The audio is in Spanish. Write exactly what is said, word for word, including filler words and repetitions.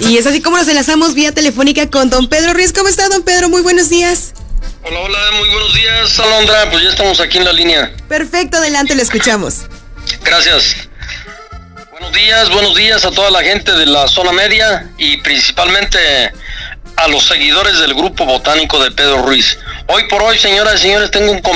Y es así como nos enlazamos vía telefónica con don Pedro Ruiz. ¿Cómo está, don Pedro? Muy buenos días. Hola, hola, muy buenos días, Alondra. Pues ya estamos aquí en la línea. Perfecto, adelante, lo escuchamos. Gracias. Buenos días, buenos días a toda la gente de la zona media y principalmente a los seguidores del Grupo Botánico de Pedro Ruiz. Hoy por hoy, señoras y señores, tengo un